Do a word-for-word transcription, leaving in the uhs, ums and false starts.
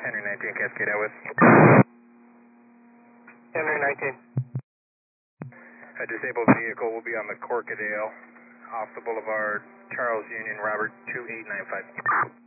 Henry nineteen, Cascade Atwood. Henry nineteen. A disabled vehicle will be on the Corkadale off the Boulevard, Charles Union, Robert two eight nine five.